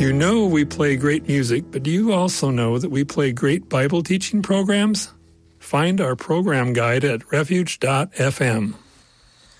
You know we play great music, but do you also know that we play great Bible teaching programs? Find our program guide at refuge.fm.